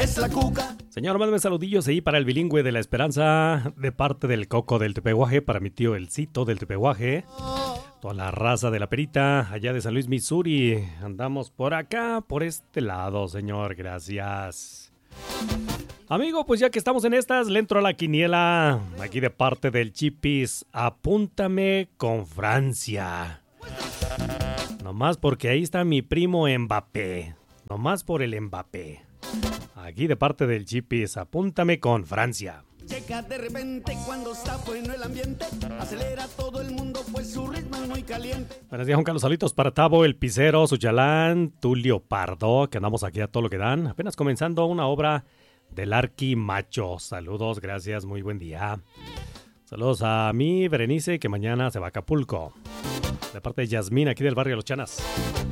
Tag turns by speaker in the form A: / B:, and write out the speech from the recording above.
A: es la cuca.
B: Señor, mándame saludillos ahí para el bilingüe de La Esperanza, de parte del Coco del Tepehuaje, para mi tío Elcito del Tepehuaje, toda la raza de la Perita, allá de San Luis, Missouri. Andamos por acá, por este lado, señor, gracias. Amigo, pues ya que estamos en estas, le entro a la quiniela, aquí de parte del Chipis, apúntame con Francia. Nomás porque ahí está mi primo Mbappé, nomás por el Mbappé. Aquí de parte del Chipis, apúntame con Francia.
A: Llega de repente cuando está bueno el ambiente, acelera todo el mundo pues su ritmo es muy caliente.
B: Buenos días, Juan Carlos, saluditos para Tavo, el Picero, Suchalán, Tulio Pardo, que andamos aquí a todo lo que dan. Apenas comenzando una obra del Arqui Macho. Saludos, gracias, muy buen día. Saludos a mi Berenice, que mañana se va a Acapulco. De parte de Yasmín, aquí del barrio Los Chanas.